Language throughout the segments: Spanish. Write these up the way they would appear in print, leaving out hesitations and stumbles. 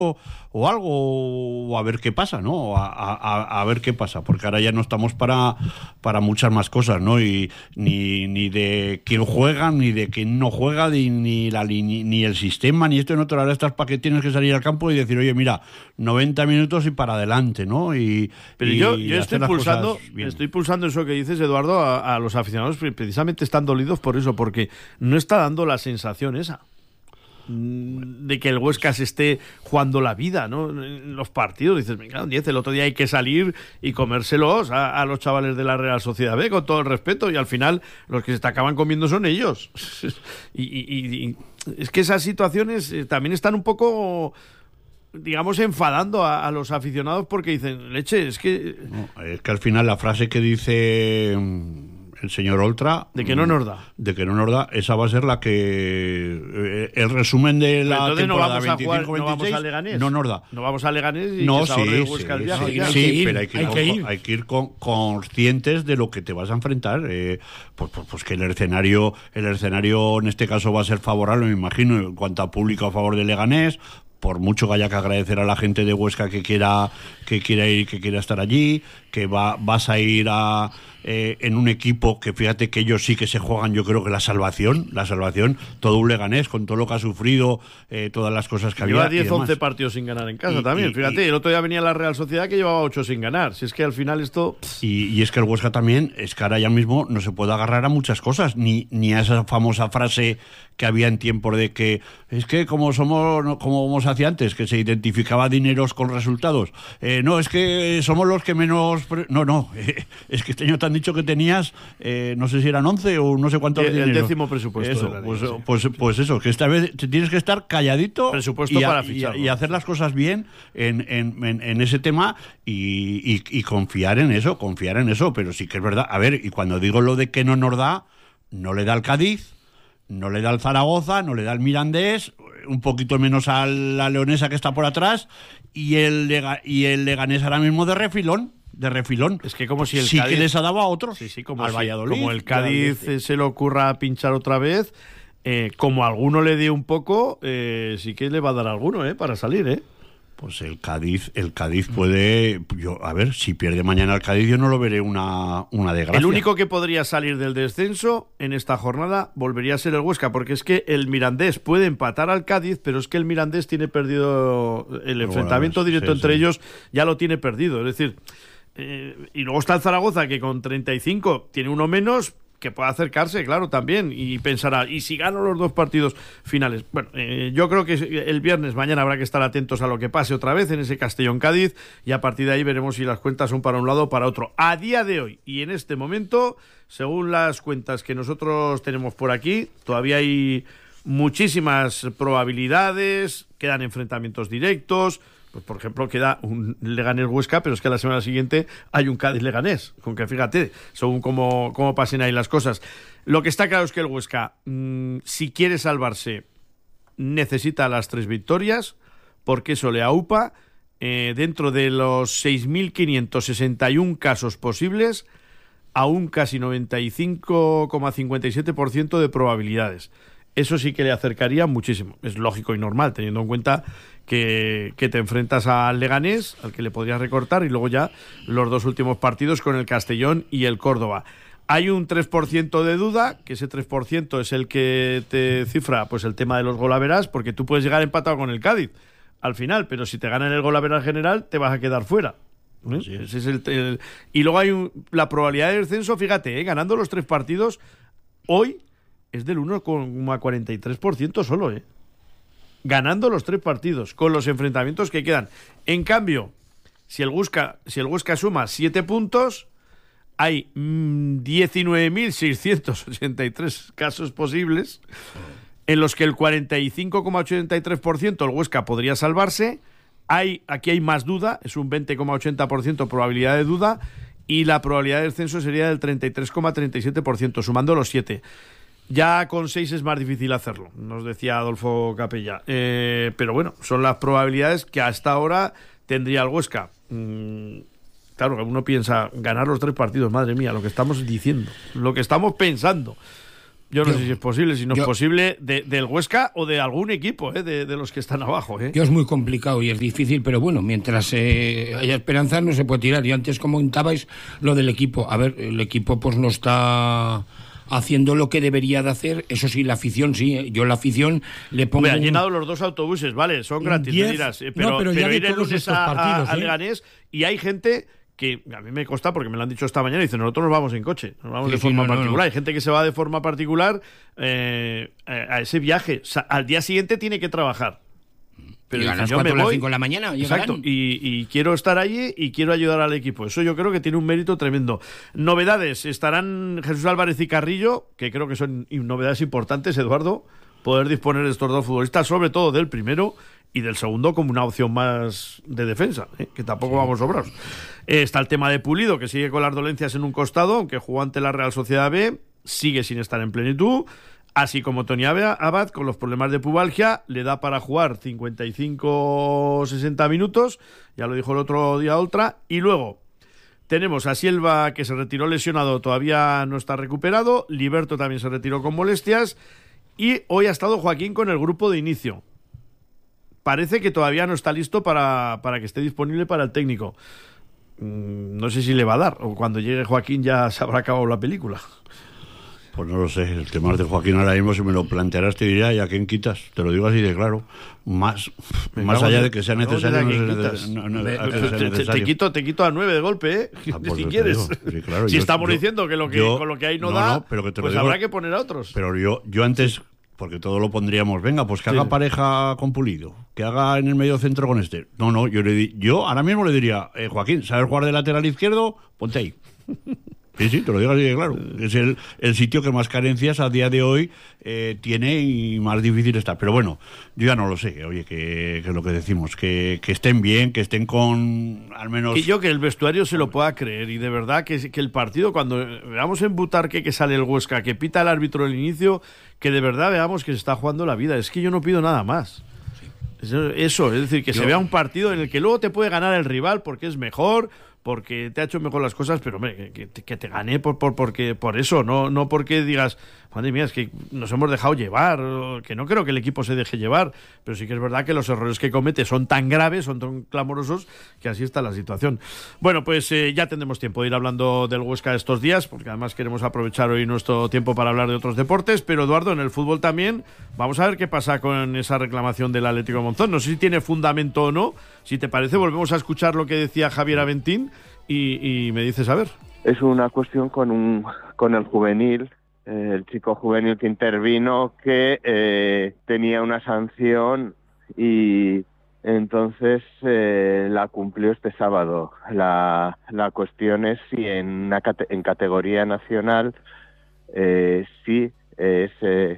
o algo, o a ver qué pasa, ¿no? A ver qué pasa, porque ahora ya no estamos para muchas más cosas, ¿no? Y ni de quién juega, ni de quién no juega, ni el sistema, ni esto, ni otro. Ahora estás para que tienes que salir al campo y decir, oye, mira, 90 minutos y para adelante, ¿no? Pero yo estoy pulsando eso que dices, Eduardo, a los aficionados, precisamente están dolidos por eso, porque no está dando la sensación esa de que el Huesca se esté jugando la vida, ¿no? En los partidos dices, venga, 10, el otro día hay que salir y comérselos a los chavales de la Real Sociedad B, con todo el respeto, y al final los que se te acaban comiendo son ellos. y es que esas situaciones también están un poco, digamos, enfadando a los aficionados, porque dicen, leche, es que al final la frase que dice el señor Oltra, de que no nos da, esa va a ser la que el resumen de la temporada 25-26 no vamos a Leganés, no nos da. No vamos a Leganés y no, que se ahorre Huesca el viaje. Sí, pero hay que ir conscientes de lo que te vas a enfrentar. Pues que el escenario en este caso va a ser favorable, me imagino, en cuanto a público a favor de Leganés. Por mucho que haya que agradecer a la gente de Huesca que quiera ir, que quiera estar allí, que vas a ir en un equipo que, fíjate, que ellos sí que se juegan, yo creo que la salvación, todo un Leganés, con todo lo que ha sufrido, todas las cosas que lleva había. Lleva 10, 11 partidos sin ganar en casa también, fíjate, el otro día venía la Real Sociedad que llevaba 8 sin ganar, si es que al final esto... Y es que el Huesca también, es que ahora ya mismo no se puede agarrar a muchas cosas, ni a esa famosa frase que había en tiempos de que, es que como se hacía antes, que se identificaba dineros con resultados, no, es que somos los que menos... es que este año te han dicho que tenías, no sé si eran 11 o no sé cuántos dinero. El décimo presupuesto. Eso, pues eso, que esta vez tienes que estar calladito para ficharlo, y hacer las cosas bien en ese tema y confiar en eso, pero sí que es verdad. A ver, y cuando digo lo de que no nos da, no le da al Cádiz, no le da al Zaragoza, no le da al Mirandés, un poquito menos a la Leonesa que está por atrás, y el Leganés ahora mismo de refilón. Es que como si el sí Cádiz... que les ha dado a otros, como al Valladolid. Como el Cádiz se le ocurra pinchar otra vez, como alguno le dé un poco, sí que le va a dar alguno, para salir, Pues el Cádiz puede... a ver, si pierde mañana el Cádiz, yo no lo veré una desgracia. El único que podría salir del descenso en esta jornada volvería a ser el Huesca, porque es que el Mirandés puede empatar al Cádiz, pero es que el Mirandés tiene perdido el enfrentamiento directo entre ellos, ya lo tiene perdido. Es decir, y luego está el Zaragoza, que con 35 tiene uno menos, que puede acercarse, claro, también, y pensará, ¿y si gano los 2 partidos finales? Bueno, yo creo que el viernes, mañana, habrá que estar atentos a lo que pase otra vez en ese Castellón-Cádiz, y a partir de ahí veremos si las cuentas son para un lado o para otro. A día de hoy, y en este momento, según las cuentas que nosotros tenemos por aquí, todavía hay muchísimas probabilidades, quedan enfrentamientos directos. Pues, por ejemplo, queda un Leganés-Huesca, pero es que la semana siguiente hay un Cádiz-Leganés, con que fíjate, según cómo pasen ahí las cosas. Lo que está claro es que el Huesca, si quiere salvarse, necesita las 3 victorias, porque eso le aupa. Dentro de los 6.561 casos posibles, a un casi 95,57% de probabilidades. Eso sí que le acercaría muchísimo. Es lógico y normal, teniendo en cuenta que te enfrentas al Leganés, al que le podrías recortar, y luego ya los 2 últimos partidos con el Castellón y el Córdoba. Hay un 3% de duda, que ese 3% es el que te cifra pues el tema de los golaveras, porque tú puedes llegar empatado con el Cádiz al final, pero si te ganan el golaveras general te vas a quedar fuera. Ese es y luego hay la probabilidad de descenso, fíjate, ganando los 3 partidos hoy es del 1,43% solo, ganando los 3 partidos, con los enfrentamientos que quedan. En cambio, si el Huesca suma 7 puntos, hay 19.683 casos posibles, en los que el 45,83% el Huesca podría salvarse. Aquí hay más duda, es un 20,80% probabilidad de duda, y la probabilidad de descenso sería del 33,37%, sumando los 7. Ya con 6 es más difícil hacerlo, nos decía Adolfo Capella. Pero bueno, son las probabilidades que hasta ahora tendría el Huesca. Claro, uno piensa, ganar los 3 partidos, madre mía, lo que estamos diciendo, lo que estamos pensando. Yo no sé si es posible, si no es posible, del Huesca o de algún equipo, de los que están abajo. Yo es muy complicado y es difícil, pero bueno, mientras haya esperanza no se puede tirar. Y antes comentabais lo del equipo. A ver, el equipo pues no está haciendo lo que debería de hacer. Eso sí, la afición sí. Yo la afición le pongo... Han llenado los 2 autobuses, vale, son gratis, me dirás. Pero ya ir de todos estos partidos, a Leganés, y hay gente... que a mí me consta porque me lo han dicho esta mañana, dicen, nosotros nos vamos en coche, nos vamos de forma particular. Hay gente que se va de forma particular a ese viaje. O sea, al día siguiente tiene que trabajar. Pero a las 4 o las 5 de la mañana llegarán. Exacto, y quiero estar allí y quiero ayudar al equipo. Eso yo creo que tiene un mérito tremendo. Novedades, estarán Jesús Álvarez y Carrillo, que creo que son novedades importantes, Eduardo, poder disponer de estos 2 futbolistas, sobre todo del primero y del segundo como una opción más de defensa, que tampoco vamos sobrados. Está el tema de Pulido, que sigue con las dolencias en un costado, aunque jugó ante la Real Sociedad B, sigue sin estar en plenitud, así como Tony Abad, con los problemas de pubalgia, le da para jugar 55 o 60 minutos, ya lo dijo el otro día Oltra, y luego tenemos a Silva, que se retiró lesionado, todavía no está recuperado, Liberto también se retiró con molestias, y hoy ha estado Joaquín con el grupo de inicio. Parece que todavía no está listo para que esté disponible para el técnico. No sé si le va a dar, o cuando llegue Joaquín ya se habrá acabado la película. Pues no lo sé, el tema de Joaquín ahora mismo, si me lo plantearas te diría, ¿y a quién quitas? Te lo digo así de claro. Más allá de que sea necesario, te quito a 9 de golpe, si quieres. Sí, claro, si estamos diciendo que con lo que hay no da, pero que pues habrá que poner a otros. Pero yo antes... porque todo lo pondríamos, venga, pues que haga pareja con Pulido, que haga en el medio centro con este. No, yo ahora mismo le diría, Joaquín, ¿sabes jugar de lateral izquierdo? Ponte ahí. Sí, te lo digo así de claro. Es el sitio que más carencias a día de hoy tiene y más difícil está. Pero bueno, yo ya no lo sé. Oye, que es lo que decimos, que estén bien, que estén con al menos... Que el vestuario se lo pueda creer y de verdad que el partido, cuando veamos en Butarque que sale el Huesca, que pita el árbitro al inicio, que de verdad veamos que se está jugando la vida. Es que yo no pido nada más. Eso, es decir, que se vea un partido en el que luego te puede ganar el rival porque es mejor, porque te ha hecho mejor las cosas, pero hombre, que te gane por eso, no porque digas, madre mía, es que nos hemos dejado llevar, que no creo que el equipo se deje llevar, pero sí que es verdad que los errores que comete son tan graves, son tan clamorosos, que así está la situación. Bueno, pues ya tendremos tiempo de ir hablando del Huesca estos días, porque además queremos aprovechar hoy nuestro tiempo para hablar de otros deportes, pero Eduardo, en el fútbol también, vamos a ver qué pasa con esa reclamación del Atlético de Monzón. No sé si tiene fundamento o no. Si te parece, volvemos a escuchar lo que decía Javier Aventín y me dices, a ver. Es una cuestión con el juvenil, el chico juvenil que intervino, que tenía una sanción y entonces la cumplió este sábado. La cuestión es si en categoría nacional sí es...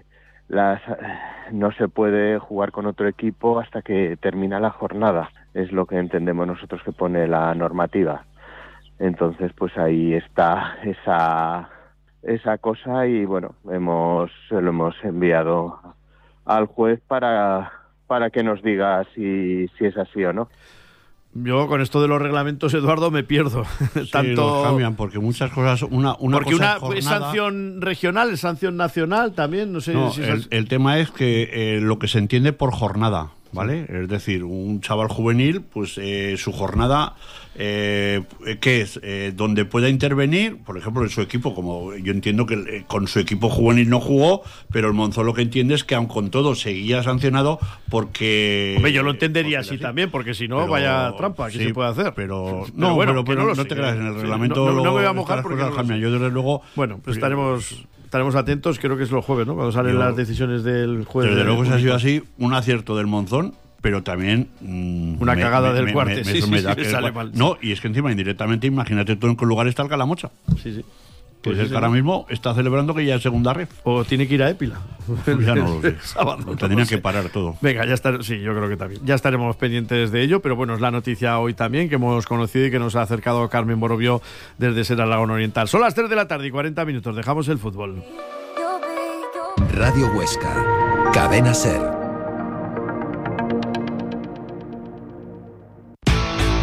no se puede jugar con otro equipo hasta que termina la jornada, es lo que entendemos nosotros que pone la normativa. Entonces pues ahí está esa cosa y bueno, lo hemos enviado al juez para que nos diga si es así o no. Yo con esto de los reglamentos, Eduardo, me pierdo. Sí, los cambian porque muchas cosas... porque cosa una es sanción regional, es sanción nacional también, no sé... No, si el tema es que lo que se entiende por jornada, ¿vale? Es decir, un chaval juvenil, pues su jornada, ¿qué es? Donde pueda intervenir, por ejemplo, en su equipo, como yo entiendo que con su equipo juvenil no jugó, pero el Monzón lo que entiende es que aun con todo seguía sancionado porque... Hombre, yo lo entendería así también, porque si no, vaya trampa, ¿qué se puede hacer? Pero no te creas, en el reglamento... No me voy a mojar porque yo desde luego... Bueno, pues estaremos atentos, creo que es los jueves, ¿no? Cuando salen las decisiones del juez. Desde luego se ha sido así, un acierto del Monzón, pero también... una cagada del Cuarte, sí, sale mal. No, y es que encima, indirectamente, imagínate tú en qué lugar está el Calamocha. Sí. Pues es que ahora mismo está celebrando que ya es segunda ref. O tiene que ir a Épila. Ya no lo sé. Lo tendrían que parar todo. Venga, sí, yo creo que también. Ya estaremos pendientes de ello, pero bueno, es la noticia hoy también que hemos conocido y que nos ha acercado Carmen Borovio desde Ser Aragón Oriental. Son las 3 de la tarde y 40 minutos. Dejamos el fútbol. Radio Huesca, Cadena Ser.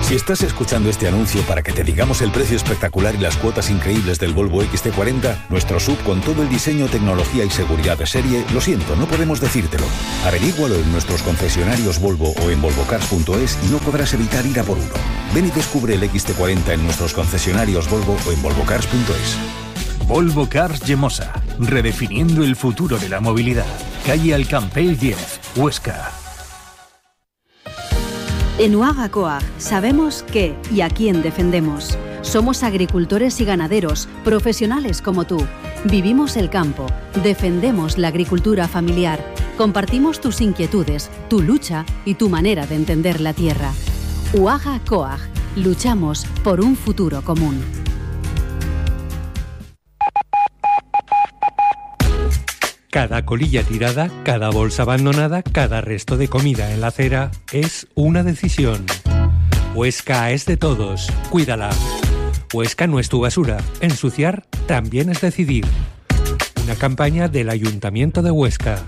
Si estás escuchando este anuncio para que te digamos el precio espectacular y las cuotas increíbles del Volvo XC40, nuestro SUV con todo el diseño, tecnología y seguridad de serie, lo siento, no podemos decírtelo. Averígualo en nuestros concesionarios Volvo o en volvocars.es y no podrás evitar ir a por uno. Ven y descubre el XC40 en nuestros concesionarios Volvo o en volvocars.es. Volvo Cars Llemosa, redefiniendo el futuro de la movilidad. Calle Alcampell 10, Huesca. En UAGA COAG sabemos qué y a quién defendemos. Somos agricultores y ganaderos, profesionales como tú. Vivimos el campo, defendemos la agricultura familiar, compartimos tus inquietudes, tu lucha y tu manera de entender la tierra. UAGA COAG, luchamos por un futuro común. Cada colilla tirada, cada bolsa abandonada, cada resto de comida en la acera es una decisión. Huesca es de todos, cuídala. Huesca no es tu basura, ensuciar también es decidir. Una campaña del Ayuntamiento de Huesca.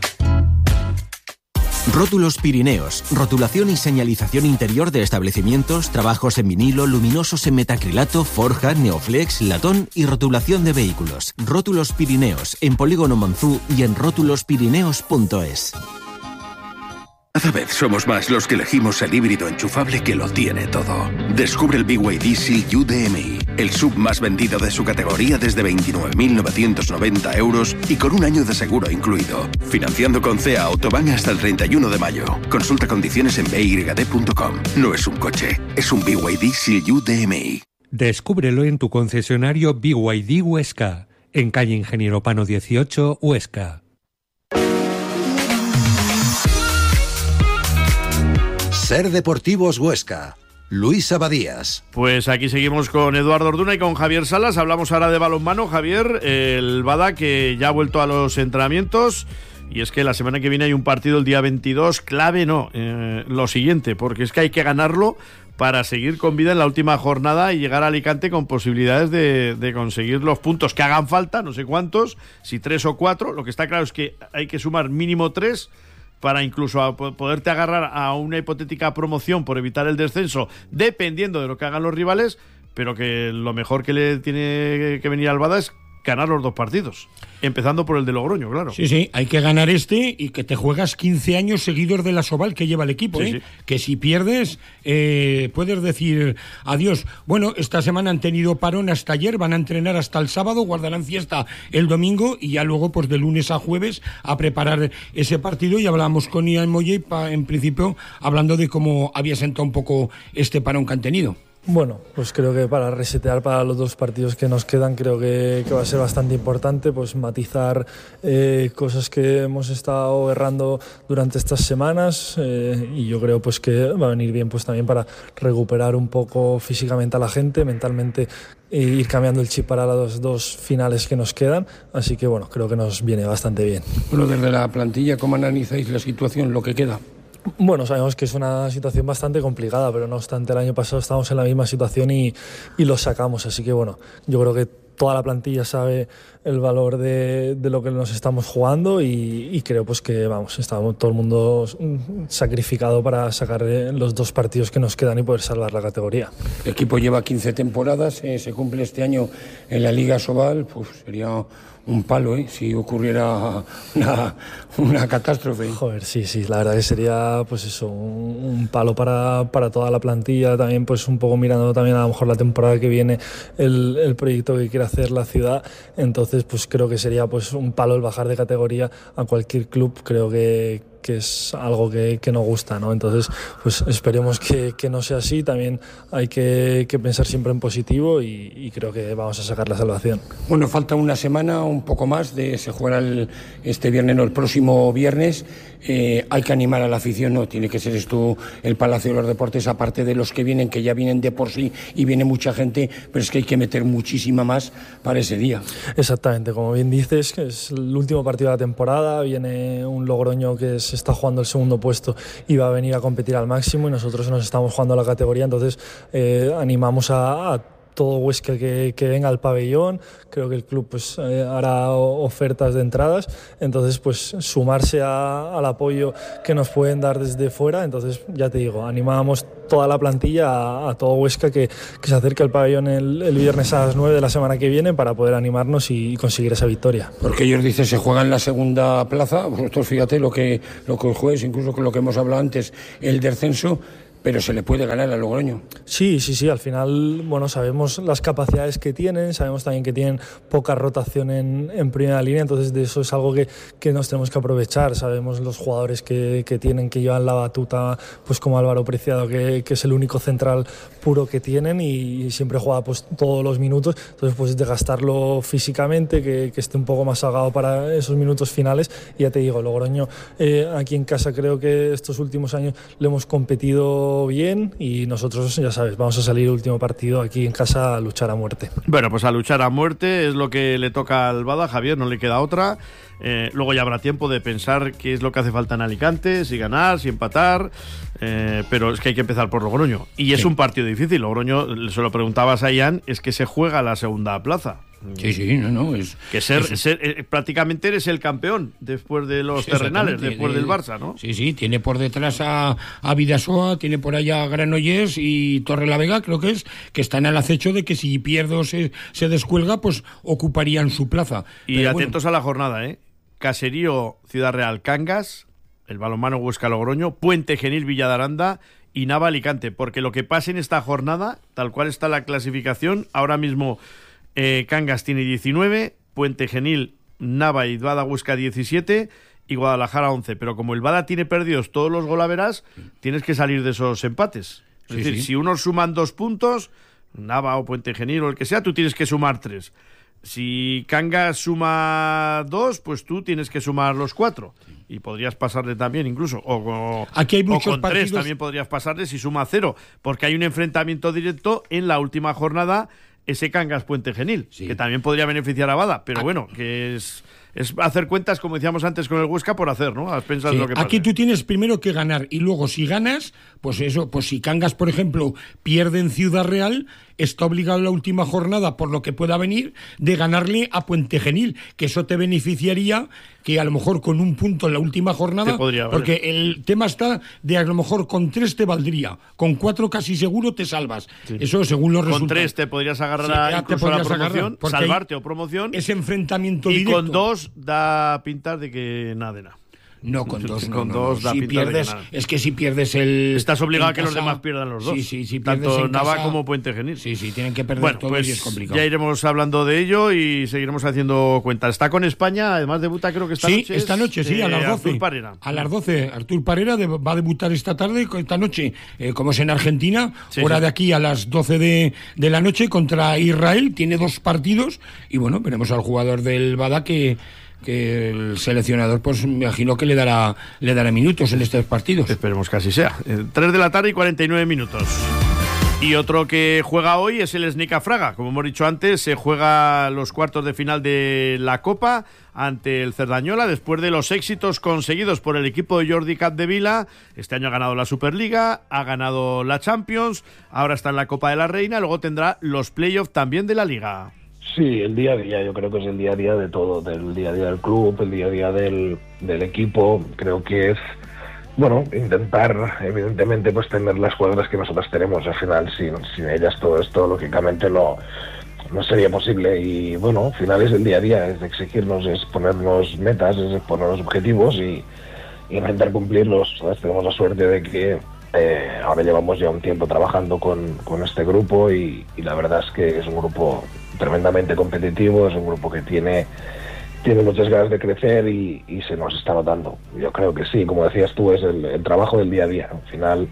Rótulos Pirineos, rotulación y señalización interior de establecimientos, trabajos en vinilo, luminosos en metacrilato, forja, neoflex, latón y rotulación de vehículos. Rótulos Pirineos, en Polígono Monzú y en rótulospirineos.es. Cada vez somos más los que elegimos el híbrido enchufable que lo tiene todo. Descubre el BYD Seal U DMI, el SUV más vendido de su categoría desde 29.990 euros y con un año de seguro incluido. Financiando con CEA Autobahn hasta el 31 de mayo. Consulta condiciones en byd.com. No es un coche, es un BYD Seal U DMI. Descúbrelo en tu concesionario BYD Huesca, en calle Ingeniero Pano 18, Huesca. Ser Deportivos Huesca. Luis Abadías. Pues aquí seguimos con Eduardo Orduna y con Javier Salas. Hablamos ahora de balonmano. Javier, el Bada que ya ha vuelto a los entrenamientos. Y es que la semana que viene hay un partido el día 22, clave lo siguiente, porque es que hay que ganarlo para seguir con vida en la última jornada y llegar a Alicante con posibilidades de conseguir los puntos que hagan falta, no sé cuántos, si 3 o 4. Lo que está claro es que hay que sumar mínimo 3 para incluso poderte agarrar a una hipotética promoción por evitar el descenso, dependiendo de lo que hagan los rivales, pero que lo mejor que le tiene que venir al Bada es ganar los 2 partidos, empezando por el de Logroño, claro. Sí, hay que ganar y que te juegas 15 años seguidos de la Soval que lleva el equipo, sí. Que si pierdes puedes decir adiós. Bueno, esta semana han tenido parón hasta ayer, van a entrenar hasta el sábado, guardarán fiesta el domingo y ya luego pues de lunes a jueves a preparar ese partido. Y hablamos con Ian Molley, en principio hablando de cómo había sentado un poco este parón que han tenido. Bueno, pues creo que para resetear para los 2 partidos que nos quedan creo que va a ser bastante importante, pues matizar cosas que hemos estado errando durante estas semanas y yo creo pues que va a venir bien pues también para recuperar un poco físicamente a la gente, mentalmente ir cambiando el chip para las 2 finales que nos quedan, así que bueno, creo que nos viene bastante bien. Bueno, desde la plantilla, ¿cómo analizáis la situación, lo que queda? Bueno, sabemos que es una situación bastante complicada, pero no obstante el año pasado estábamos en la misma situación y lo sacamos, así que bueno, yo creo que toda la plantilla sabe el valor de lo que nos estamos jugando y creo pues que vamos, estamos todo el mundo sacrificado para sacar los 2 partidos que nos quedan y poder salvar la categoría. El equipo lleva 15 temporadas, se cumple este año en la Liga Sobal, pues sería un palo, si ocurriera una catástrofe. Joder, sí, la verdad que sería pues eso, un palo para toda la plantilla, también pues un poco mirando también a lo mejor la temporada que viene, el proyecto que quiere hacer la ciudad, entonces pues creo que sería pues un palo el bajar de categoría a cualquier club, creo que es algo que nos gusta, ¿no? Entonces, pues esperemos que no sea así. También hay que pensar siempre en positivo y creo que vamos a sacar la salvación. Bueno, falta una semana, un poco más, se jugará este viernes, no, el próximo viernes. Hay que animar a la afición, no tiene que ser esto el Palacio de los Deportes, aparte de los que vienen, que ya vienen de por sí y viene mucha gente, pero es que hay que meter muchísima más para ese día. Exactamente, como bien dices, es el último partido de la temporada, viene un Logroño que se está jugando el segundo puesto y va a venir a competir al máximo y nosotros nos estamos jugando la categoría, entonces animamos a todo Huesca que venga al pabellón. Creo que el club pues hará ofertas de entradas, entonces pues sumarse al apoyo que nos pueden dar desde fuera. Entonces ya te digo, animamos toda la plantilla a todo Huesca que se acerque al pabellón el viernes a las 9 de la semana que viene para poder animarnos y conseguir esa victoria. Porque ellos dicen se juega en la segunda plaza, vosotros fíjate lo que os juegues, incluso con lo que hemos hablado antes, el descenso, pero se le puede ganar a Logroño. Sí, al final, bueno, sabemos las capacidades que tienen, sabemos también que tienen poca rotación en primera línea, entonces de eso es algo que nos tenemos que aprovechar. Sabemos los jugadores que tienen, que llevan la batuta, pues como Álvaro Preciado, que es el único central puro que tienen y siempre juega pues todos los minutos, entonces pues de gastarlo físicamente, que esté un poco más ahogado para esos minutos finales. Y ya te digo, Logroño aquí en casa creo que estos últimos años le hemos competido bien y nosotros, ya sabes, vamos a salir el último partido aquí en casa a luchar a muerte. Bueno, pues a luchar a muerte es lo que le toca al Bada, Javier, no le queda otra. Luego ya habrá tiempo de pensar qué es lo que hace falta en Alicante, si ganar, si empatar, pero es que hay que empezar por Logroño. Y es un partido difícil. Logroño, se lo preguntabas a Ian, es que se juega la segunda plaza. Sí, no, es... Que prácticamente eres el campeón después de los terrenales, después del Barça, ¿no? Sí, tiene por detrás a Bidasoa, tiene por allá a Granollers y Torrelavega, creo que están al acecho de que si pierde o se descuelga, pues ocuparían su plaza. Y pero atentos a la jornada, Caserío, Ciudad Real, Cangas, el balonmano Huesca Logroño, Puente Genil, Villa de Aranda y Nava Alicante, porque lo que pase en esta jornada, tal cual está la clasificación, ahora mismo Cangas tiene 19, Puente Genil, Nava y Bada Huesca 17 y Guadalajara 11, pero como el Bada tiene perdidos todos los golaveras, tienes que salir de esos empates. Es decir, si unos suman 2 puntos, Nava o Puente Genil o el que sea, tú tienes que sumar 3. Si Cangas suma 2, pues tú tienes que sumar los 4. Y podrías pasarle también incluso. Aquí hay muchos o con partidos... 3 también podrías pasarle si suma 0. Porque hay un enfrentamiento directo en la última jornada, ese Cangas Puente Genil, que también podría beneficiar a Bada. Pero bueno, que es hacer cuentas, como decíamos antes con el Huesca, por hacer, ¿no? A las pensas de lo que pasa. Aquí tú tienes primero que ganar y luego si ganas, pues eso, pues si Cangas, por ejemplo, pierde en Ciudad Real, está obligado en la última jornada, por lo que pueda venir, de ganarle a Puente Genil, que eso te beneficiaría, que a lo mejor con un punto en la última jornada, porque el tema está de a lo mejor con 3 te valdría, con 4 casi seguro te salvas. Eso según los resultados. Con 3 te podrías agarrar incluso a la promoción, salvarte o promoción. Ese enfrentamiento y directo. Con 2 da pintar de que nada de nada. No, con 2 no. Con 2 da si pinta pierdes, de que nada. Es que si pierdes el... Estás obligado a que casa, los demás pierdan los 2. Sí, tanto Nava casa, como Puente Genil. Sí, tienen que perder todo pues y es complicado. Ya iremos hablando de ello y seguiremos haciendo cuentas. Está con España, además debuta creo que esta noche. Sí, esta noche, a las 12. Artur Parera. A las 12. Artur Parera va a debutar esta tarde, esta noche, como es en Argentina, hora de aquí a las 12 de la noche contra Israel. Tiene 2 partidos y bueno, veremos al jugador del Bada que el seleccionador, pues me imagino que le dará minutos en estos partidos. Esperemos que así sea. 3 de la tarde y 49 minutos. Y otro que juega hoy es el Snica Fraga. Como hemos dicho antes, se juega los cuartos de final de la Copa ante el Cerdañola después de los éxitos conseguidos por el equipo de Jordi Capdevila. Este año ha ganado la Superliga, ha ganado la Champions, ahora está en la Copa de la Reina, luego tendrá los playoffs también de la Liga. Sí, el día a día, yo creo que es el día a día de todo, del día a día del club, el día a día del equipo. Creo que es, bueno, intentar, evidentemente, pues tener las jugadoras que nosotros tenemos. Al final, sin ellas todo esto, lógicamente, no sería posible. Y bueno, al final es el día a día, es exigirnos, es ponernos metas, es ponernos objetivos y intentar cumplirlos. ¿Sabes? Tenemos la suerte de que ahora llevamos ya un tiempo trabajando con este grupo y la verdad es que es un grupo tremendamente competitivo, es un grupo que tiene muchas ganas de crecer y se nos está notando. Yo creo que sí, como decías tú, es el trabajo del día a día. Al final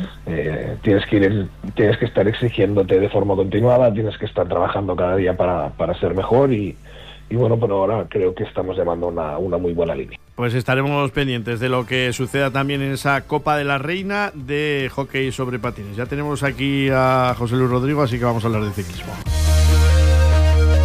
tienes que estar exigiéndote de forma continuada, tienes que estar trabajando cada día para ser mejor y bueno, pero ahora creo que estamos llevando una muy buena línea. Pues estaremos pendientes de lo que suceda también en esa Copa de la Reina de hockey sobre patines. Ya tenemos aquí a José Luis Rodrigo, así que vamos a hablar de ciclismo.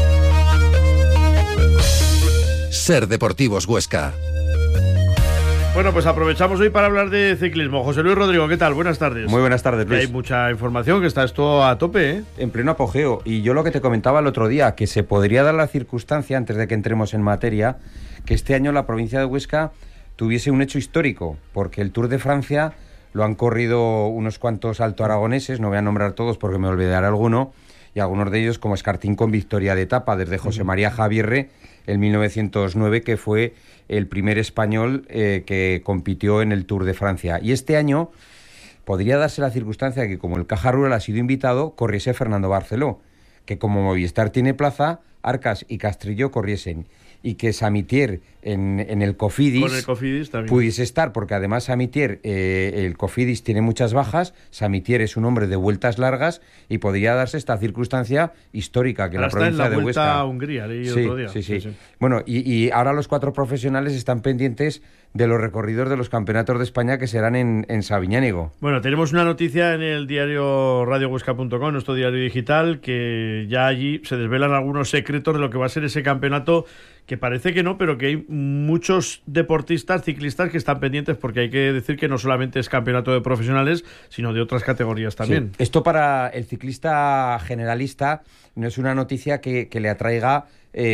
Ser Deportivos Huesca. Bueno, pues aprovechamos hoy para hablar de ciclismo. José Luis Rodrigo, ¿qué tal? Buenas tardes. Muy buenas tardes, Luis. Hay mucha información, que está esto a tope, ¿eh? En pleno apogeo. Y yo lo que te comentaba el otro día, que se podría dar la circunstancia, antes de que entremos en materia, que este año la provincia de Huesca tuviese un hecho histórico, porque el Tour de Francia lo han corrido unos cuantos altoaragoneses, no voy a nombrar todos porque me olvidaré alguno, y algunos de ellos como Escartín con victoria de etapa, desde José María Javierre en 1909, que fue el primer español que compitió en el Tour de Francia. Y este año podría darse la circunstancia que, como el Caja Rural ha sido invitado, corriese Fernando Barceló, que como Movistar tiene plaza, Arcas y Castrillo corriesen, y que Samitier en el Cofidis, con el Cofidis también pudiese estar, porque además Samitier, el Cofidis tiene muchas bajas, Samitier es un hombre de vueltas largas y podría darse esta circunstancia histórica que ahora la provincia de Huesca... Está en la Vuelta a Hungría, leí otro día. Sí. Bueno, y ahora los 4 profesionales están pendientes de los recorridos de los campeonatos de España que serán en Sabiñánigo. Bueno, tenemos una noticia en el diario radiohuesca.com, nuestro diario digital, que ya allí se desvelan algunos secretos de lo que va a ser ese campeonato, que parece que no, pero que hay muchos deportistas, ciclistas que están pendientes, porque hay que decir que no solamente es campeonato de profesionales, sino de otras categorías también. Sí. Esto para el ciclista generalista no es una noticia que le atraiga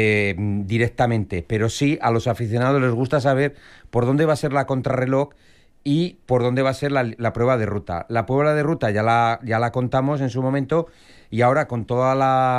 directamente, pero sí a los aficionados les gusta saber por dónde va a ser la contrarreloj y por dónde va a ser la prueba de ruta. La prueba de ruta ya la contamos en su momento, y ahora con toda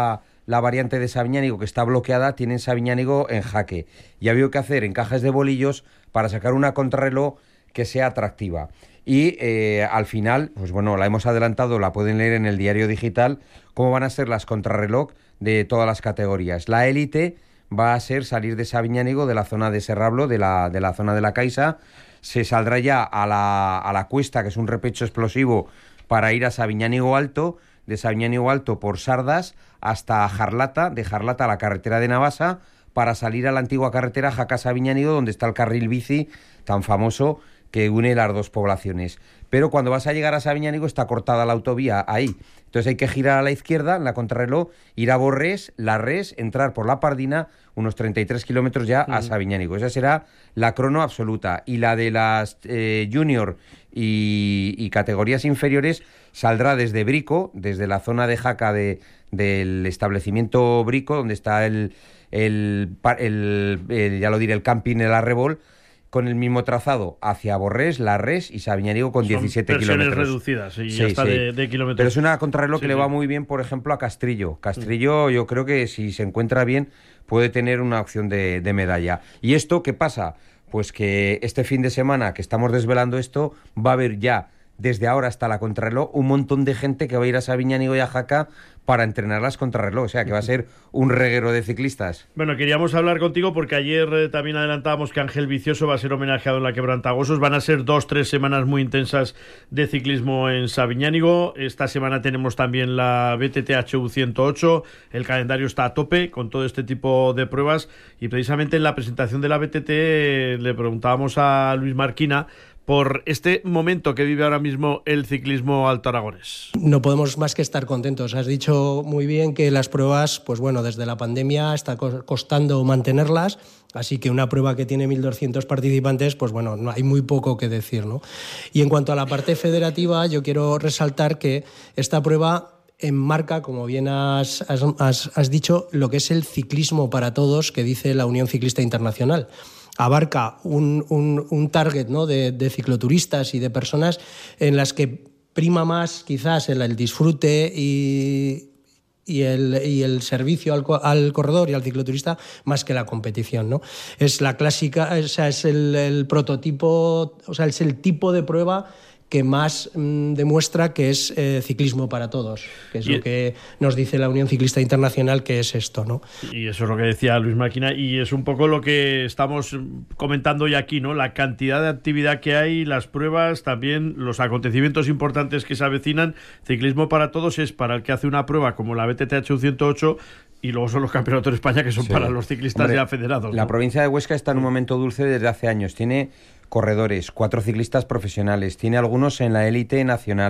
la variante de Sabiñánigo que está bloqueada, tienen Sabiñánigo en jaque. Y ha habido que hacer encajes de bolillos para sacar una contrarreloj que sea atractiva. Y al final, pues bueno, la hemos adelantado, la pueden leer en el diario digital, cómo van a ser las contrarreloj de todas las categorías. La élite va a ser salir de Sabiñánigo, de la zona de Serrablo, de la zona de la Caixa, se saldrá ya a la cuesta, que es un repecho explosivo, para ir a Sabiñánigo Alto, de Sabiñánigo Alto por Sardas hasta Jarlata, de Jarlata a la carretera de Navasa, para salir a la antigua carretera Jaca-Sabiñánigo, donde está el carril bici tan famoso que une las dos poblaciones. Pero cuando vas a llegar a Sabiñánigo está cortada la autovía ahí. Entonces hay que girar a la izquierda en la contrarreloj, ir a Borrés, La Res, entrar por La Pardina, unos 33 kilómetros ya a Sabiñánigo. Esa será la crono absoluta. Y la de las junior y categorías inferiores saldrá desde Brico, desde la zona de Jaca del establecimiento Brico, donde está el ya lo diré, el camping de la Arrebol, con el mismo trazado hacia Borrés, La Res y Sabiñánigo con 17 kilómetros. Reducidas y ya está de kilómetros. Pero es una contrarreloj que le va muy bien, por ejemplo, a Castrillo. Castrillo, yo creo que si se encuentra bien, puede tener una opción de medalla. ¿Y esto qué pasa? Pues que este fin de semana que estamos desvelando esto, va a haber ya, desde ahora hasta la contrarreloj, un montón de gente que va a ir a Sabiñánigo y a Jaca para entrenar las contrarreloj, o sea que va a ser un reguero de ciclistas. Bueno, queríamos hablar contigo porque ayer también adelantábamos que Ángel Vicioso va a ser homenajeado en la Quebrantagosos. Van a ser 2-3 semanas muy intensas de ciclismo en Sabiñánigo. Esta semana tenemos también la BTTHU 108, el calendario está a tope con todo este tipo de pruebas, y precisamente en la presentación de la BTT le preguntábamos a Luis Marquina por este momento que vive ahora mismo el ciclismo alto aragonés. No podemos más que estar contentos. Has dicho muy bien que las pruebas, pues bueno, desde la pandemia está costando mantenerlas, así que una prueba que tiene 1.200 participantes, pues bueno, no hay muy poco que decir, ¿no? Y en cuanto a la parte federativa, yo quiero resaltar que esta prueba enmarca, como bien has dicho, lo que es el ciclismo para todos que dice la Unión Ciclista Internacional. Abarca un target, ¿no?, de cicloturistas y de personas en las que prima más quizás el disfrute y el servicio al corredor y al cicloturista más que la competición, ¿no? Es la clásica, o sea, es el prototipo, o sea, es el tipo de prueba que más demuestra que es ciclismo para todos, que es lo que nos dice la Unión Ciclista Internacional que es esto, ¿no? Y eso es lo que decía Luis Máquina, y es un poco lo que estamos comentando hoy aquí, ¿no? La cantidad de actividad que hay, las pruebas, también los acontecimientos importantes que se avecinan. Ciclismo para todos es para el que hace una prueba como la BTTHU 108, y luego son los campeonatos de España que son para los ciclistas ya federados, ¿no? La provincia de Huesca está en un momento dulce desde hace años. Tiene corredores, 4 ciclistas profesionales, tiene algunos en la élite nacional,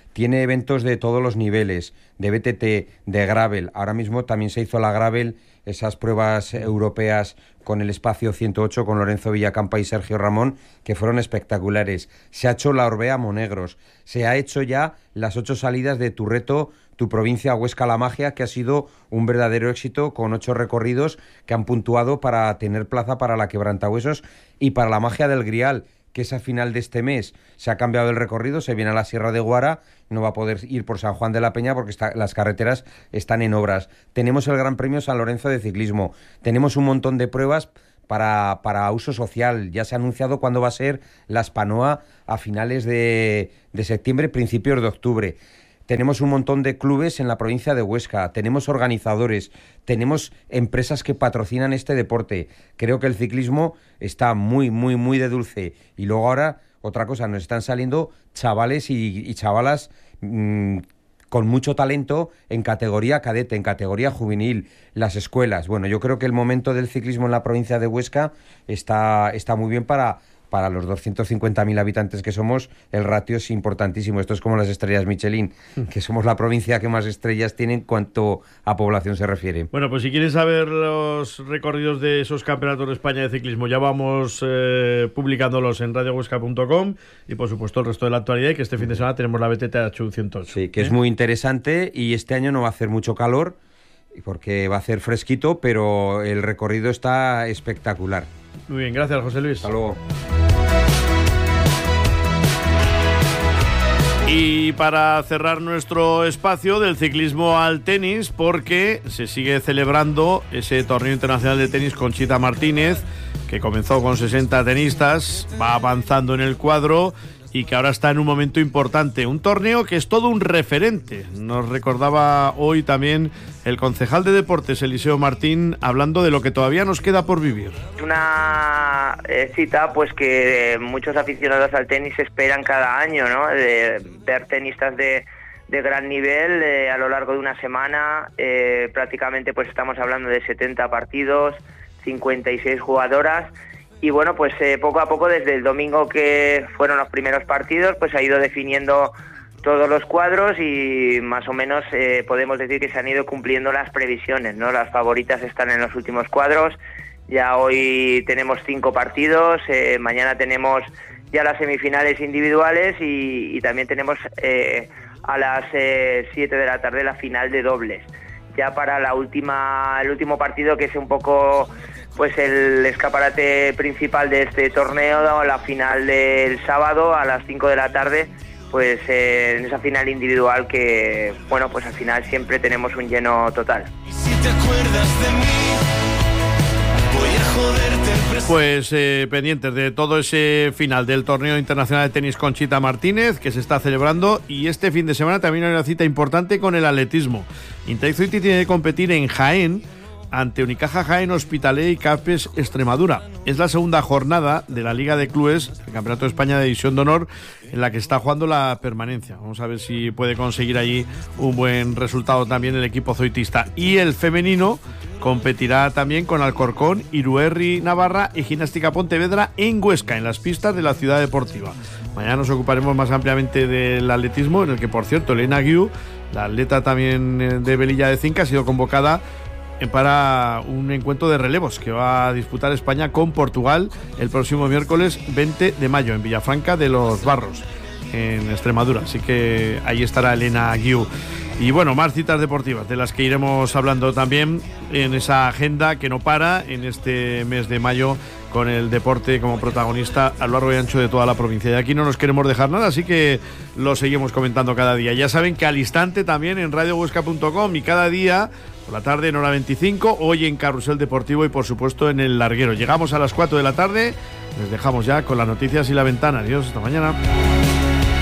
tiene eventos de todos los niveles, de BTT, de gravel. Ahora mismo también se hizo la gravel, esas pruebas europeas con el espacio 108, con Lorenzo Villacampa y Sergio Ramón, que fueron espectaculares. Se ha hecho la Orbea Monegros, se ha hecho ya las 8 salidas de Tu Reto, Tu Provincia, Huesca-La Magia, que ha sido un verdadero éxito, con 8 recorridos que han puntuado para tener plaza para la Quebrantahuesos y para la Magia del Grial, que es a final de este mes. Se ha cambiado el recorrido, se viene a la Sierra de Guara, no va a poder ir por San Juan de la Peña porque las carreteras están en obras. Tenemos el Gran Premio San Lorenzo de Ciclismo, tenemos un montón de pruebas para uso social. Ya se ha anunciado cuándo va a ser la Spanoa a finales de septiembre, principios de octubre. Tenemos un montón de clubes en la provincia de Huesca, tenemos organizadores, tenemos empresas que patrocinan este deporte. Creo que el ciclismo está muy, muy, muy de dulce. Y luego ahora, otra cosa, nos están saliendo chavales y chavalas con mucho talento en categoría cadete, en categoría juvenil, las escuelas. Bueno, yo creo que el momento del ciclismo en la provincia de Huesca está muy bien para los 250.000 habitantes que somos. El ratio es importantísimo. Esto es como las estrellas Michelin, que somos la provincia que más estrellas tiene en cuanto a población se refiere. Bueno, pues si quieres saber los recorridos de esos campeonatos de España de ciclismo, ya vamos publicándolos en radiohuesca.com y por supuesto el resto de la actualidad, y que este fin de semana tenemos la BTT 108. Sí, que es muy interesante, y este año no va a hacer mucho calor porque va a hacer fresquito, pero el recorrido está espectacular. Muy bien, gracias, José Luis. Hasta luego. Y para cerrar nuestro espacio del ciclismo al tenis, porque se sigue celebrando ese torneo internacional de tenis Conchita Martínez, que comenzó con 60 tenistas, va avanzando en el cuadro y que ahora está en un momento importante. Un torneo que es todo un referente. Nos recordaba hoy también el concejal de Deportes, Eliseo Martín, hablando de lo que todavía nos queda por vivir. Una cita pues que muchos aficionados al tenis esperan cada año, ¿no? De ver tenistas de gran nivel a lo largo de una semana. Prácticamente pues estamos hablando de 70 partidos, 56 jugadoras. Y bueno, pues poco a poco, desde el domingo que fueron los primeros partidos, pues ha ido definiendo todos los cuadros y más o menos podemos decir que se han ido cumpliendo las previsiones, ¿no? Las favoritas están en los últimos cuadros. Ya hoy tenemos 5 partidos, mañana tenemos ya las semifinales individuales y también tenemos a las 7 de la tarde la final de dobles. Ya para el último partido, que es un poco pues el escaparate principal de este torneo, la final del sábado a las 5 de la tarde, pues en esa final individual que, bueno, pues al final siempre tenemos un lleno total. Si te acuerdas de mí, voy a joderte el presente. Pues pendientes de todo ese final del torneo internacional de tenis Conchita Martínez, que se está celebrando, y este fin de semana también hay una cita importante con el atletismo. Intexuity tiene que competir en Jaén ante Unicaja Jaén, Hospitalet y Capes Extremadura. Es la segunda jornada de la Liga de Clubes, el Campeonato de España de División de Honor, en la que está jugando la permanencia. Vamos a ver si puede conseguir allí un buen resultado también el equipo zoitista. Y el femenino competirá también con Alcorcón, Iruerri Navarra y Gimnástica Pontevedra en Huesca, en las pistas de la Ciudad Deportiva. Mañana nos ocuparemos más ampliamente del atletismo, en el que, por cierto, Elena Guiu, la atleta también de Velilla de Cinca, ha sido convocada para un encuentro de relevos que va a disputar España con Portugal el próximo miércoles 20 de mayo en Villafranca de los Barros, en Extremadura. Así que ahí estará Elena Guiu. Y bueno, más citas deportivas de las que iremos hablando también en esa agenda que no para en este mes de mayo, con el deporte como protagonista a lo largo y ancho de toda la provincia. Y aquí no nos queremos dejar nada, así que lo seguimos comentando cada día. Ya saben que al instante también en radiohuesca.com y cada día por la tarde en hora 25, hoy en Carrusel Deportivo y por supuesto en El Larguero. Llegamos a las 4 de la tarde, les dejamos ya con las noticias y la ventana. Adiós, hasta mañana.